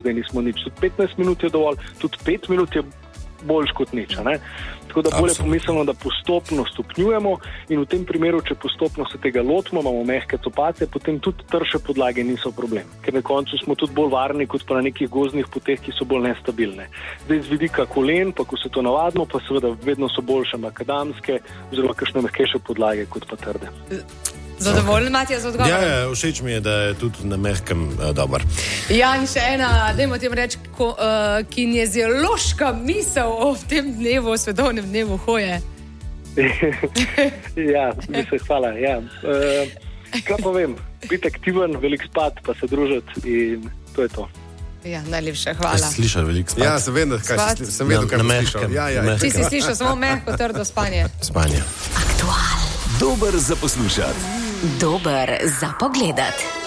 zdaj nismo nič. Tudi 15 minut je dovolj, tudi 5 minut je boljš kot nič. Tako da bolje pomislimo, da postopno stopnjujemo in v tem primeru, če postopno se tega lotimo, imamo mehke copate, potem tudi trše podlage niso problem. Ker na koncu smo tudi bolj varni kot pa na nekih gozdnih poteh, ki so bolj nestabilne. Zdaj z vidika kolen, pa ko se to navadimo, pa seveda vedno so boljše makadamske oziroma kakšne mehkejše podlage kot pa trde. Zadovoljen, Matija, za odgovor? Ja, všeč mi je, da je tudi na mehkem dober. Ja, in še ena, dajmo tem reči, kineziološka misel o tem dnevu, svetovnem dnevu hoje. Ja, hvala. Ja. Kaj pa vem, biti aktiven, velik spad, pa se družiti in to je to. Ja, najlepša hvala. Ste slišali velik spad? Ja, sem vedel, kaj slišal. Ti si slišal samo mehko, trdo spanje. Spanje. Aktual. Dober za poslušati. Dober za pogledati.